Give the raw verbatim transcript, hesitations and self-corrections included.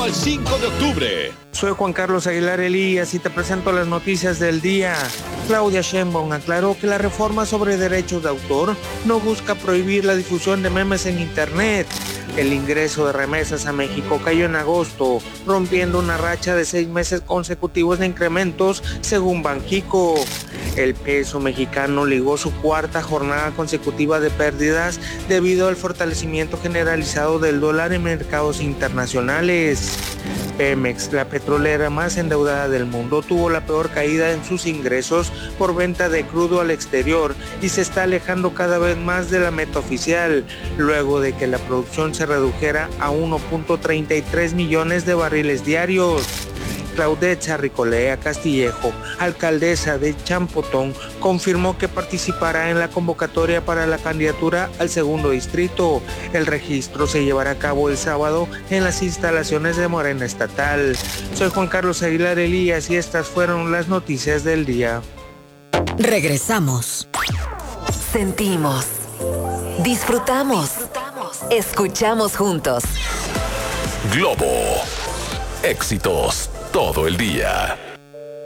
al cinco de octubre. Soy Juan Carlos Aguilar Elías y te presento las noticias del día. Claudia Sheinbaum aclaró que la reforma sobre derechos de autor no busca prohibir la difusión de memes en Internet. El ingreso de remesas a México cayó en agosto, rompiendo una racha de seis meses consecutivos de incrementos, según Banxico. El peso mexicano ligó su cuarta jornada consecutiva de pérdidas debido al fortalecimiento generalizado del dólar en mercados internacionales. Pemex, la petrolera más endeudada del mundo, tuvo la peor caída en sus ingresos por venta de crudo al exterior y se está alejando cada vez más de la meta oficial, luego de que la producción se redujera a uno punto treinta y tres millones de barriles diarios. Claudetza Ricolea Castillejo, alcaldesa de Champotón, confirmó que participará en la convocatoria para la candidatura al segundo distrito. El registro se llevará a cabo el sábado en las instalaciones de Morena Estatal. Soy Juan Carlos Aguilar Elías y estas fueron las noticias del día. Regresamos. Sentimos. Disfrutamos. Escuchamos juntos. Globo. Éxitos todo el día.